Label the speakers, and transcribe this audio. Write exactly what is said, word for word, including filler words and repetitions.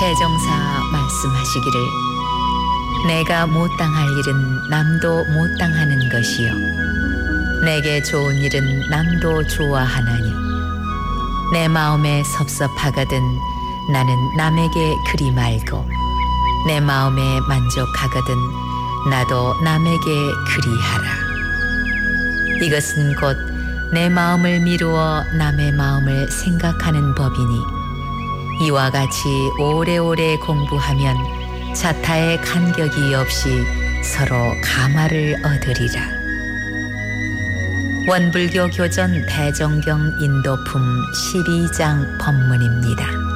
Speaker 1: 대종사 말씀하시기를 내가 못 당할 일은 남도 못 당하는 것이요 내게 좋은 일은 남도 좋아하나니 내 마음에 섭섭하거든 나는 남에게 그리 말고 내 마음에 만족하거든 나도 남에게 그리하라. 이것은 곧 내 마음을 미루어 남의 마음을 생각하는 법이니 이와 같이 오래오래 공부하면 자타의 간격이 없이 서로 감화를 얻으리라. 원불교 교전 대정경 인도품 십이 장 법문입니다.